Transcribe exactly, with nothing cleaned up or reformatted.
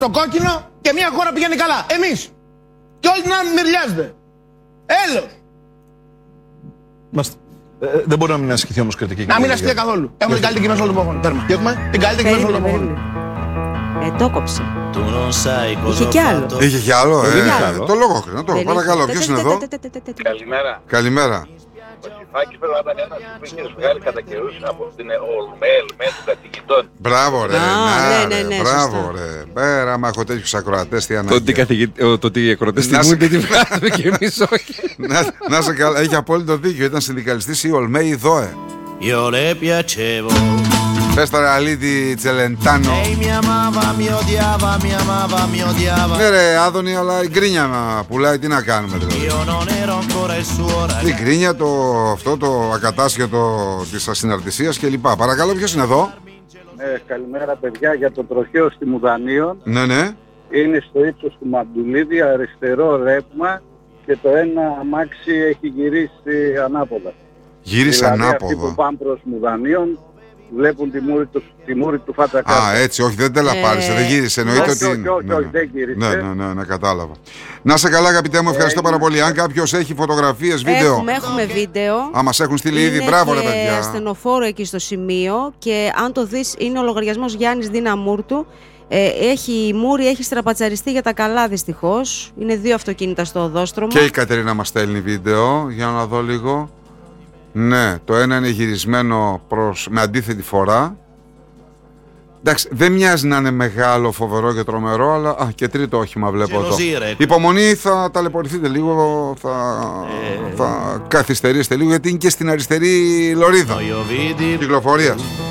το κόκκινο και μια χώρα πηγαίνει καλά. Εμείς. Και όλοι να μυρλιάζετε. Έλος. Μάστε. Ε, δεν μπορεί να μην ασκηθεί όμως κριτική. Να μην ασκηθεί καθόλου. Έχουμε την καλύτερη κοινωνία όλων των εποχών. Τέρμα. Και έχουμε την καλύτερη κοινωνία όλων των εποχών. Ε, το κόψε. Είχε κι άλλο. Είχε κι άλλο, ε. άλλο. Το λόγο, το παρακαλώ. Ποιος είναι εδώ? Καλημέρα. Καλημέρα. Ο Τσιφάκης πρέπει να ήταν ένας που είχε βγάλει κατά καιρούς από την ΟΛΜΕΛ με των κατοικητών. Μπράβο ρε, Α, να, ναι, ναι, ρε, ναι, μπράβο σωστά. ρε. Πέρα, άμα έχω τέτοιους ακροατές, τι Το ανάγκη. ότι, καθηγη... το ότι οι ακροτές Να σε- τιμούνται τη βγάζουμε και εμείς όχι. να, να σε καλά, έχει απόλυτο δίκιο. Ήταν συνδικαλιστής η Ολμέ η ΔΟΕ. Io le piacevo. Πες τώρα Αλίδη Τσελεντάνο. Lei mi amava, mi odiava, mi amava, mi odiava. Ναι ρε Άδωνη, αλλά η γκρίνια να πουλάει, τι να κάνουμε δηλαδή. Io non ero ancora il suo Η ragazzo. γκρίνια, το, αυτό το ακατάσχετο της ασυναρτησίας κλπ. Παρακαλώ, ποιος είναι εδώ? Ε, καλημέρα παιδιά, για το τροχαίο στη Μουδανίων. Ναι, ναι. Είναι στο ύψος του Μαντουλίδη, αριστερό ρεύμα και το ένα αμάξι έχει γυρίσει ανάποδα. Γύρισε δηλαδή αυτοί ανάποδα. που πάνε προς Μουδανίων βλέπουν τη μούρη του, τη μούρη του Φατρακάρου. Α, έτσι, όχι, δεν τελαπάρισε, Ε, δεν γύρισε. Εννοείται όχι, ότι. όχι, όχι, ναι, όχι, ναι. δεν γύρισε. Ναι, ναι, ναι, ναι, κατάλαβα. Να σε καλά, αγαπητέ μου, ευχαριστώ πάρα πολύ. Αν κάποιος έχει φωτογραφίες, βίντεο. Έχουμε, έχουμε βίντεο. Α, μας έχουν στείλει ήδη. Είναι Μπράβο, ρε και παιδιά. ασθενοφόρο εκεί στο σημείο και αν το δεις είναι ο λογαριασμός Γιάννης Δίνα Μούρτου. Ε, έχει, η Μούρη έχει στραπατσαριστεί για τα καλά δυστυχώς. Είναι δύο αυτοκίνητα στο οδόστρωμα. Και η Κατερίνα μας στέλνει βίντεο. Για να δω λίγο. Ναι, το ένα είναι γυρισμένο προς, με αντίθετη φορά. Εντάξει, δεν μοιάζει να είναι μεγάλο, φοβερό και τρομερό, αλλά α, και τρίτο όχημα βλέπω εδώ. Υπομονή, θα ταλαιπωρηθείτε λίγο, θα, θα καθυστερήσετε λίγο, γιατί είναι και στην αριστερή λωρίδα κυκλοφορίας.